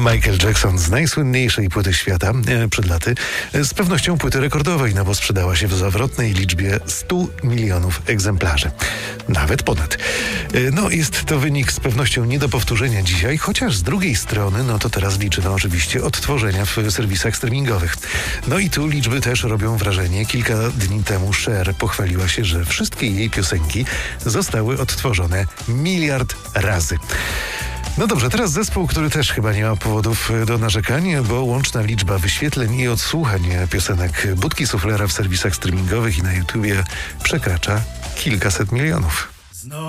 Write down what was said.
Michael Jackson z najsłynniejszej płyty świata przed laty, z pewnością płyty rekordowej, no bo sprzedała się w zawrotnej liczbie 100 milionów egzemplarzy. Nawet ponad. No jest to wynik z pewnością nie do powtórzenia dzisiaj, chociaż z drugiej strony, no to teraz liczymy oczywiście odtworzenia w serwisach streamingowych. No i tu liczby też robią wrażenie. Kilka dni temu Cher pochwaliła się, że wszystkie jej piosenki zostały odtworzone 1 miliard razy. No dobrze, teraz zespół, który też chyba nie ma powodów do narzekań, bo łączna liczba wyświetleń i odsłuchań piosenek Budki Suflera w serwisach streamingowych i na YouTubie przekracza kilkaset milionów.